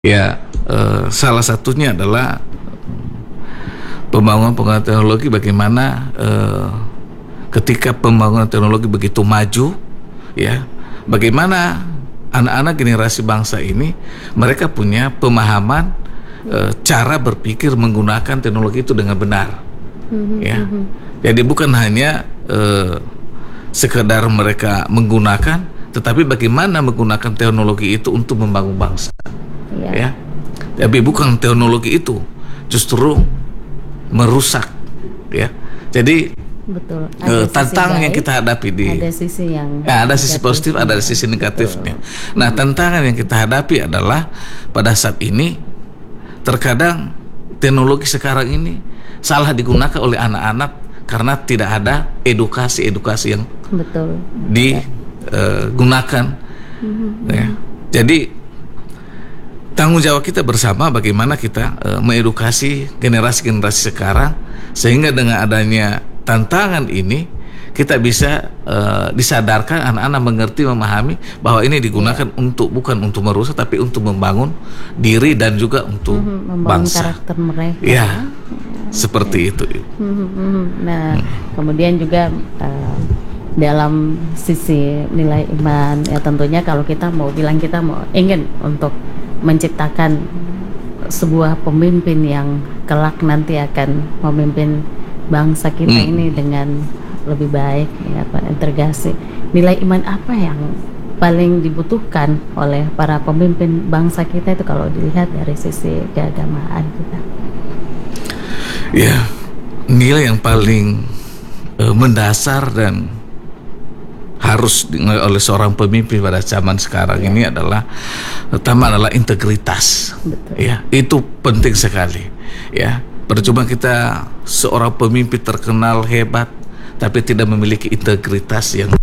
Ya, salah satunya adalah pembangunan teknologi. Bagaimana ketika pembangunan teknologi begitu maju, ya, bagaimana anak-anak generasi bangsa ini mereka punya pemahaman cara berpikir menggunakan teknologi itu dengan benar, ya. Jadi bukan hanya sekedar mereka menggunakan, tetapi bagaimana menggunakan teknologi itu untuk membangun bangsa. Ya, tapi bukan teknologi itu justru merusak, ya. Jadi betul. tantangan yang kita hadapi ada sisi yang ada sisi positif, ada sisi negatifnya. Nah, tantangan yang kita hadapi adalah pada saat ini terkadang teknologi sekarang ini salah digunakan oleh anak-anak karena tidak ada edukasi yang digunakan. Ya. Jadi tanggung jawab kita bersama bagaimana kita mengedukasi generasi-generasi sekarang sehingga dengan adanya tantangan ini kita bisa disadarkan, anak-anak mengerti, memahami bahwa ini digunakan bukan untuk merusak tapi untuk membangun diri dan juga untuk bangsa. Karakter mereka. Ya, seperti itu. Nah, kemudian juga dalam sisi nilai iman, ya tentunya kalau kita mau ingin untuk menciptakan sebuah pemimpin yang kelak nanti akan memimpin bangsa kita ini dengan lebih baik, ya, integrasi. Nilai iman apa yang paling dibutuhkan oleh para pemimpin bangsa kita itu kalau dilihat dari sisi keagamaan kita? Ya, nilai yang paling mendasar dan harus oleh seorang pemimpin pada zaman sekarang ini adalah pertama adalah integritas. Betul. Ya, itu penting sekali. Ya, percuma kita seorang pemimpin terkenal hebat tapi tidak memiliki integritas yang